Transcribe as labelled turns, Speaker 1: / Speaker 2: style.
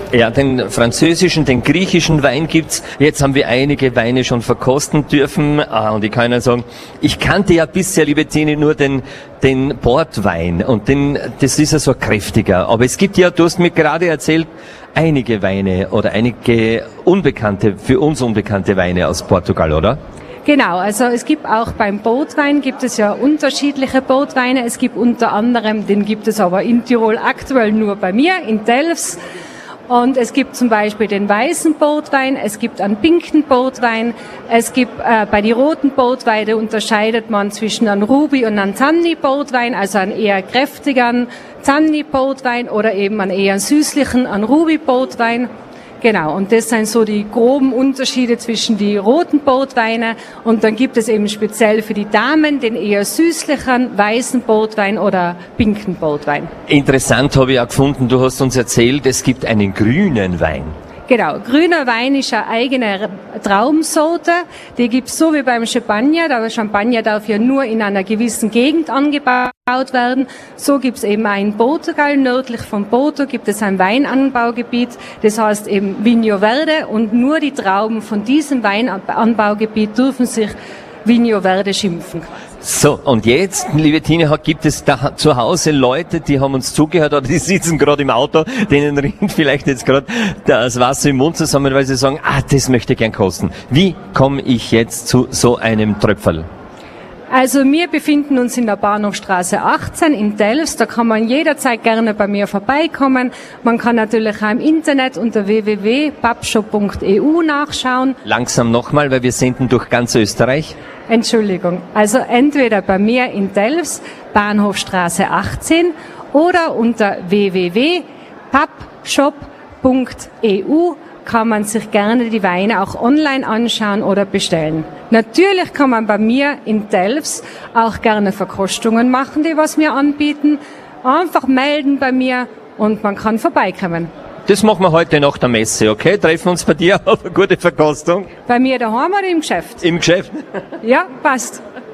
Speaker 1: Ja, den französischen, den griechischen Wein gibt's. Jetzt haben wir einige Weine schon verkosten dürfen. Und ich kann ja sagen, ich kannte ja bisher, liebe Tini, nur den Portwein. Und das ist ja so kräftiger. Aber es gibt ja, du hast mir gerade erzählt, einige Weine oder einige für uns unbekannte Weine aus Portugal, oder?
Speaker 2: Genau, also es gibt auch beim Portwein gibt es ja unterschiedliche Portweine. Es gibt unter anderem, den gibt es aber in Tirol aktuell nur bei mir, in Delfs. Und es gibt zum Beispiel den weißen Portwein, es gibt einen pinken Portwein, es gibt bei den roten Portweine unterscheidet man zwischen einem Ruby und einem Tanni Portwein, also einen eher kräftigen Tanni Portwein oder eben einen eher süßlichen, einen Ruby Portwein. Genau, und das sind so die groben Unterschiede zwischen die roten Portweine und dann gibt es eben speziell für die Damen den eher süßlichen weißen Portwein oder pinken Portwein.
Speaker 1: Interessant habe ich auch gefunden, du hast uns erzählt, es gibt einen grünen Wein.
Speaker 2: Genau, grüner Wein ist eine eigene Traumsorte, die gibt's so wie beim Champagner. Der Champagner darf ja nur in einer gewissen Gegend angebaut werden. So gibt's eben auch in Portugal, nördlich von Porto, gibt es ein Weinanbaugebiet, das heißt eben Vinho Verde und nur die Trauben von diesem Weinanbaugebiet dürfen sich Vinho Verde schimpfen.
Speaker 1: So, und jetzt, liebe Tina, gibt es da zu Hause Leute, die haben uns zugehört oder die sitzen gerade im Auto, denen rinnt vielleicht jetzt gerade das Wasser im Mund zusammen, weil sie sagen, das möchte ich gern kosten. Wie komme ich jetzt zu so einem Tröpferl?
Speaker 2: Also wir befinden uns in der Bahnhofstraße 18 in Delfs. Da kann man jederzeit gerne bei mir vorbeikommen. Man kann natürlich auch im Internet unter www.papshop.eu nachschauen.
Speaker 1: Langsam nochmal, weil wir senden durch ganz Österreich.
Speaker 2: Entschuldigung. Also entweder bei mir in Delfs, Bahnhofstraße 18 oder unter www.papshop.eu kann man sich gerne die Weine auch online anschauen oder bestellen. Natürlich kann man bei mir in Delfs auch gerne Verkostungen machen, die was wir anbieten. Einfach melden bei mir und man kann vorbeikommen.
Speaker 1: Das machen wir heute nach der Messe, okay? Treffen wir uns bei dir auf eine gute Verkostung.
Speaker 2: Bei mir daheim oder im Geschäft?
Speaker 1: Im Geschäft?
Speaker 2: Ja, passt.